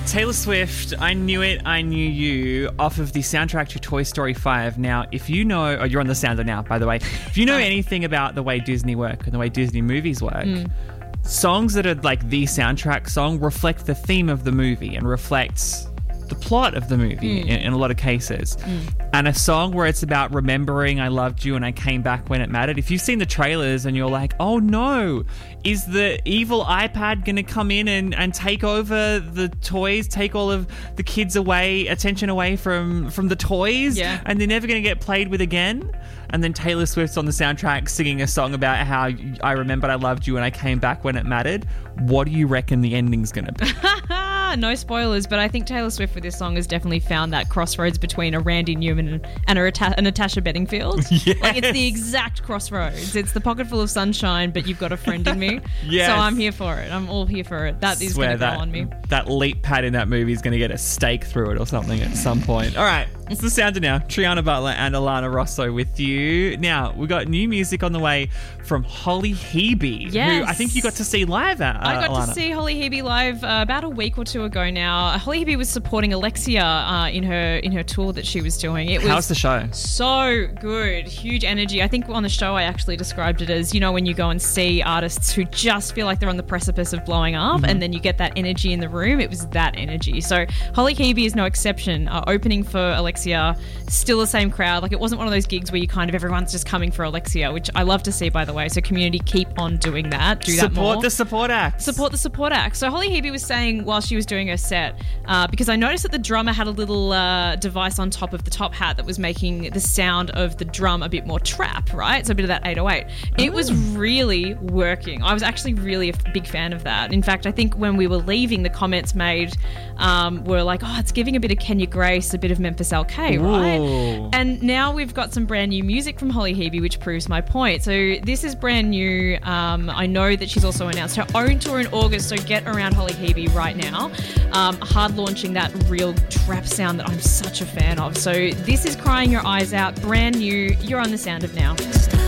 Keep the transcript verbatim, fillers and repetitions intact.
Taylor Swift, I Knew It, I Knew You, off of the soundtrack to Toy Story five. Now, if you know, oh, you're on the sounder now, by the way. If you know anything about the way Disney work and the way Disney movies work, mm. songs that are like the soundtrack song reflect the theme of the movie and reflects the plot of the movie mm. in, in a lot of cases. Mm. And a song where it's about remembering I loved you and I came back when it mattered. If you've seen the trailers and you're like, oh no, is the evil iPad going to come in and, and take over the toys, take all of the kids away, attention away from, from the toys, yeah. and they're never going to get played with again? And then Taylor Swift's on the soundtrack singing a song about how I remembered I loved you and I came back when it mattered. What do you reckon the ending's going to be? No spoilers, but I think Taylor Swift with this song has definitely found that crossroads between a Randy Newman and, and a, Rata- a Natasha Bedingfield. Yes. Like, it's the exact crossroads. It's the pocket full of sunshine, but you've got a friend in me. Yes. So I'm here for it. I'm all here for it. That is going to grow on me. That leap pad in that movie is going to get a stake through it or something at some point. All right, it's the sounder now. Triana Butler and Alana Rosso with you. Now, we got new music on the way from Holly Hebe, yes. who I think you got to see live at, uh, I got Alana. to see Holly Hebe live uh, about a week or two ago now. Holly Hebe was supporting Alexia uh, in her in her tour that she was doing. It was How's the show? So good. Huge energy. I think on the show I actually described it as, you know, when you go and see artists who just feel like they're on the precipice of blowing up mm-hmm. and then you get that energy in the room. It was that energy. So Holly Hebe is no exception. Uh, opening for Alexia, still the same crowd. Like, it wasn't one of those gigs where you kind of everyone's just coming for Alexia, which I love to see, by the way. So community, keep on doing that. Do Support that more. Support the support act. Support the support act. So Holly Hebe was saying while she was doing her set, uh, because I noticed that the drummer had a little uh, device on top of the top hat that was making the sound of the drum a bit more trap, right? So a bit of that eight oh eight. It was really working. I was actually really a big fan of that. In fact, I think when we were leaving, the comments made um, were like, oh, it's giving a bit of Kenya Grace, a bit of Memphis L K, right? Ooh. And now we've got some brand new music from Holly Hebe, which proves my point. So this is brand new. Um, I know that she's also announced her own tour in August, so get around Holly Hebe right now. Um, hard launching that real trap sound that I'm such a fan of. So this is Crying Your Eyes Out, brand new. You're on the sound of Now.